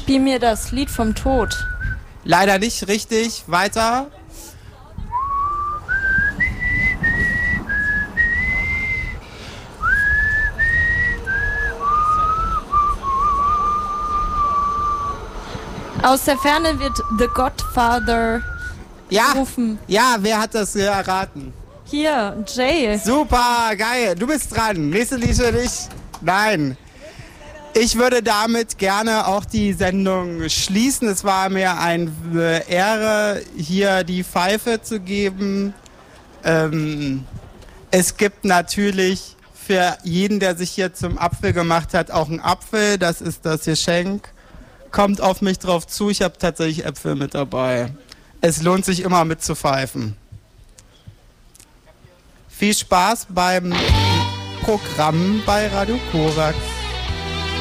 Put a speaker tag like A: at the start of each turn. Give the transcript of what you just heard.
A: Spiel mir das Lied vom Tod.
B: Leider nicht richtig. Weiter.
A: Aus der Ferne wird The Godfather rufen.
B: Ja, wer hat das erraten?
A: Hier, Jay.
B: Super, geil. Du bist dran. Nächste Lied für dich. Nein. Ich würde damit gerne auch die Sendung schließen. Es war mir eine Ehre, hier die Pfeife zu geben. Es gibt natürlich für jeden, der sich hier zum Apfel gemacht hat, auch einen Apfel. Das ist das Geschenk. Kommt auf mich drauf zu. Ich habe tatsächlich Äpfel mit dabei. Es lohnt sich immer mitzupfeifen. Viel Spaß beim Programm bei Radio Korax.